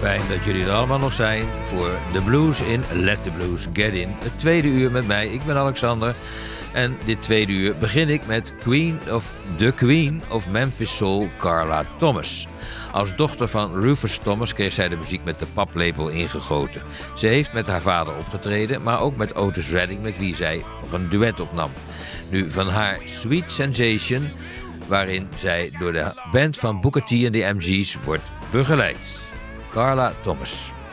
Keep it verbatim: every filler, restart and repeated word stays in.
Fijn dat jullie er allemaal nog zijn voor The Blues in Let the Blues Get In. Het tweede uur met mij, ik ben Alexander. En dit tweede uur begin ik met Queen of, The Queen of Memphis Soul, Carla Thomas. Als dochter van Rufus Thomas kreeg zij de muziek met de paplepel ingegoten. Ze heeft met haar vader opgetreden, maar ook met Otis Redding, met wie zij nog een duet opnam. Nu van haar Sweet Sensation, waarin zij door de band van Booker T en de M G's wordt begeleid. Carla Thomas.